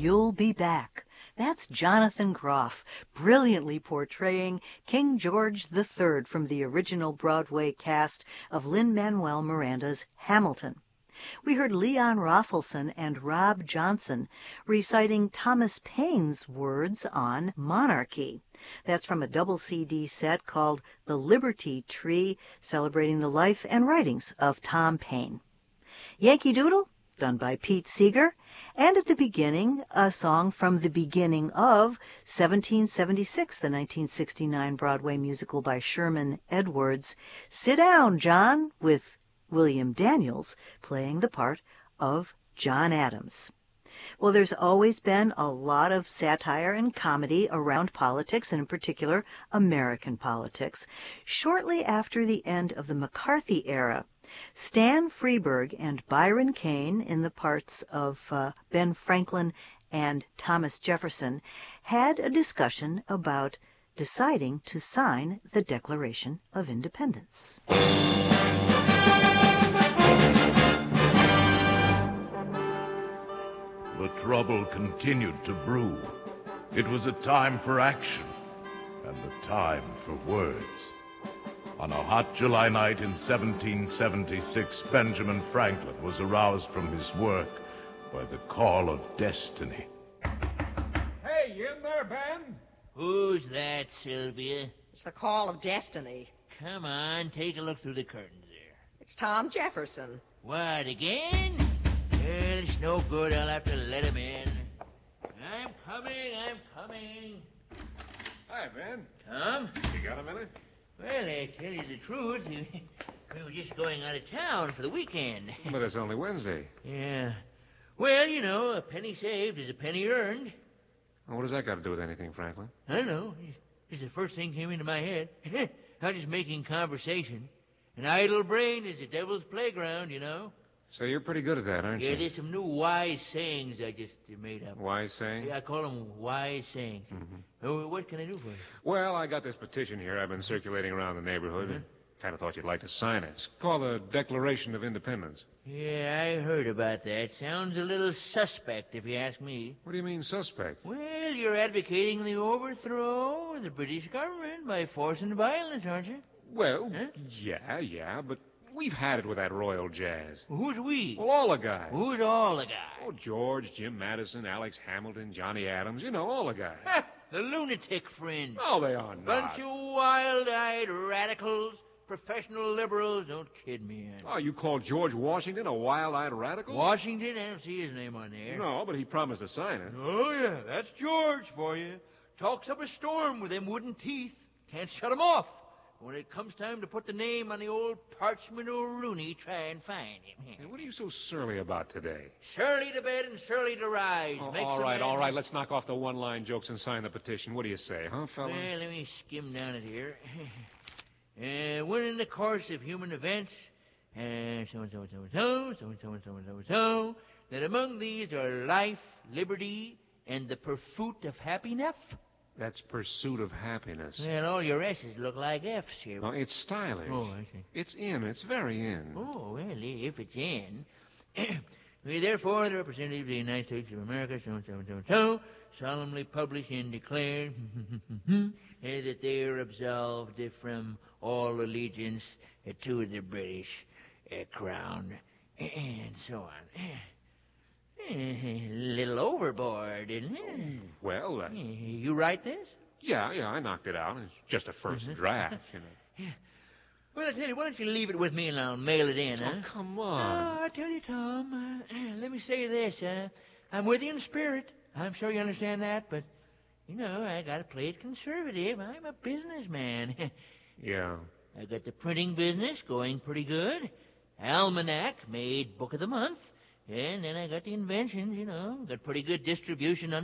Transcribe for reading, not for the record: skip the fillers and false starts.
You'll Be Back. That's Jonathan Groff, brilliantly portraying King George III from the original Broadway cast of Lin-Manuel Miranda's Hamilton. We heard Leon Rosselson and Rob Johnson reciting Thomas Paine's words on monarchy. That's from a double CD set called The Liberty Tree, celebrating the life and writings of Tom Paine. Yankee Doodle, done by Pete Seeger, and at the beginning, a song from the beginning of 1776, the 1969 Broadway musical by Sherman Edwards, Sit Down, John, with William Daniels playing the part of John Adams. Well, there's always been a lot of satire and comedy around politics, and in particular, American politics. Shortly after the end of the McCarthy era, Stan Freberg and Byron Kane, in the parts of Ben Franklin and Thomas Jefferson, had a discussion about deciding to sign the Declaration of Independence. The trouble continued to brew. It was a time for action and a time for words. On a hot July night in 1776, Benjamin Franklin was aroused from his work by the call of destiny. Hey, you in there, Ben? Who's that, Sylvia? It's the call of destiny. Come on, take a look through the curtains there. It's Tom Jefferson. What, again? Well, it's no good. I'll have to let him in. I'm coming. Hi, Ben. Tom? You got a minute? Well, I tell you the truth, we were just going out of town for the weekend. But it's only Wednesday. Yeah. Well, you know, a penny saved is a penny earned. Well, what does that got to do with anything, Franklin? I don't know. It's the first thing came into my head. I was just making conversation. An idle brain is the devil's playground, you know. So you're pretty good at that, aren't you? Yeah, there's some new wise sayings I just made up. Wise saying? Yeah, I call them wise sayings. Mm-hmm. Oh, what can I do for you? Well, I got this petition here I've been circulating around the neighborhood. Mm-hmm. Kind of thought you'd like to sign it. It's called the Declaration of Independence. Yeah, I heard about that. Sounds a little suspect, if you ask me. What do you mean, suspect? Well, you're advocating the overthrow of the British government by force and violence, aren't you? Well, Huh? yeah, but we've had it with that royal jazz. Well, who's we? Well, all the guys. Who's all the guys? Oh, George, Jim Madison, Alex Hamilton, Johnny Adams, you know, all the guys. Ha! The lunatic fringe. No, they are not. Bunch of wild-eyed radicals, professional liberals. Don't kid me. Oh, you call George Washington a wild-eyed radical? Washington? I don't see his name on there. No, but he promised to sign it. Oh, yeah, that's George for you. Talks up a storm with them wooden teeth. Can't shut him off. When it comes time to put the name on the old parchment Rooney, try and find him. Hey, what are you so surly about today? Surely to bed and surely to rise. Oh, Makes all a right, man- all right. Let's knock off the one-line jokes and sign the petition. What do you say, huh, fella? Well, let me skim down it here. When in the course of human events, so, that among these are life, liberty, and the pursuit of happiness. That's pursuit of happiness. Well, all your S's look like F's here. No, it's stylish. Oh, I see. It's in. It's very in. Oh, well, if it's in. We therefore, the representatives of the United States of America, so, solemnly publish and declare that they are absolved from all allegiance to the British crown, and so on. A little overboard, isn't it? Well, You write this? yeah, I knocked it out. It's just a first draft, you know. Well, I tell you, why don't you leave it with me and I'll mail it in, huh? Oh, come on. Oh, I tell you, Tom, let me say this. I'm with you in spirit. I'm sure you understand that, but, you know, I got to play it conservative. I'm a businessman. Yeah. I got the printing business going pretty good. Almanac made Book of the Month. And then I got the inventions, you know. Got pretty good distribution